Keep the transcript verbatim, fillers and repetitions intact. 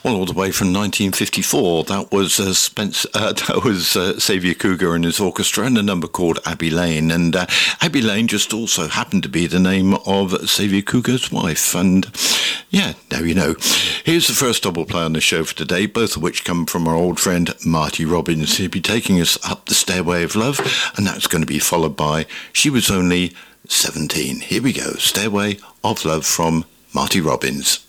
Well, all the way from nineteen fifty-four, that was uh, Spence. Uh, that was uh, Xavier Cougar and his orchestra, and a number called Abbey Lane. And uh, Abbey Lane just also happened to be the name of Xavier Cougar's wife. And yeah, now you know. Here's the first double play on the show for today, both of which come from our old friend Marty Robbins. He'll be taking us up the Stairway of Love, and that's going to be followed by She Was Only seventeen. Here we go, Stairway of Love from Marty Robbins.